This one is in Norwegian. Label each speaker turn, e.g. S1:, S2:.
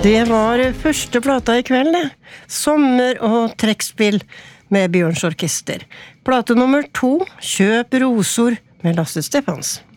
S1: Det var første plata I kveld, det. Sommer og trekkspill med Bjørns Orkester. Plate nummer 2, Kjøp rosor med Lasse Stefans.